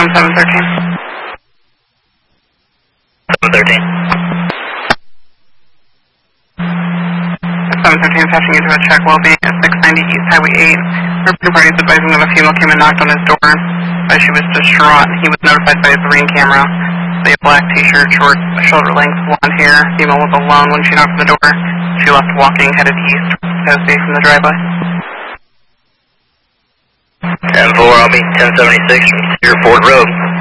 713. 713. 713 passing into a check will be at 690 East Highway 8. Her party is advising that a female came and knocked on his door. She was distraught. He was notified by his ring camera. A black t-shirt, short, shoulder-length, blonde hair. Female was alone when she knocked on the door. She left walking, headed east, safe from the driveway. 10-4, I'll be 1076 from Cedar Ford Road.